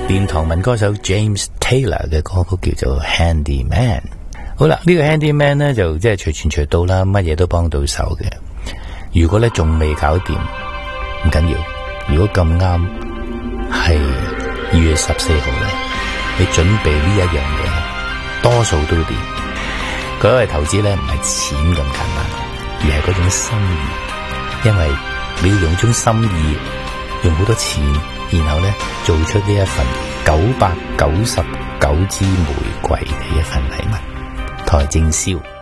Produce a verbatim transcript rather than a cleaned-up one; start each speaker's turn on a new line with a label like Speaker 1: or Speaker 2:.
Speaker 1: 殿堂民歌手 James Taylor 嘅歌曲叫做 Handyman。 好啦，呢個 Handyman 呢就即係隨傳隨到啦，乜嘢都幫到手嘅。如果咧仲未搞掂唔緊要，如果咁啱係二月十四號咧，你準備呢一樣嘢多數都掂。嗰個投資咧唔係錢咁簡單，而係嗰種心意，因為你要用種心意，用好多錢，然後咧做出呢一份九百九十九支玫瑰嘅一份禮物。台正宵。